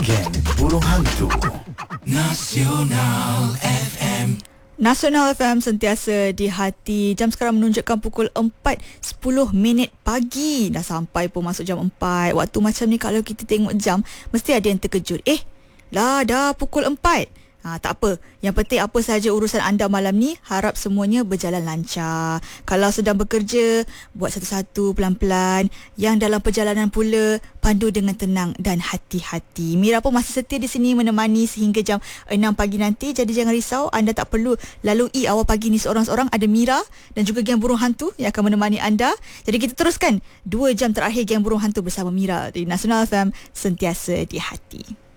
Geng Burung Hantu Nasional FM. Nasional FM sentiasa di hati. Jam sekarang menunjukkan pukul 4.10 pagi. Dah sampai pun masuk jam 4. Waktu macam ni kalau kita tengok jam, mesti ada yang terkejut. Dah pukul 4. Tak apa. Yang penting apa sahaja urusan anda malam ni, harap semuanya berjalan lancar. Kalau sedang bekerja, buat satu-satu pelan-pelan. Yang dalam perjalanan pula, pandu dengan tenang dan hati-hati. Mira pun masih setia di sini menemani sehingga jam 6 pagi nanti. Jadi jangan risau, anda tak perlu lalui awal pagi ni seorang-seorang. Ada Mira dan juga Geng Burung Hantu yang akan menemani anda. Jadi kita teruskan 2 jam terakhir Geng Burung Hantu bersama Mira di Nasional FM, sentiasa di hati.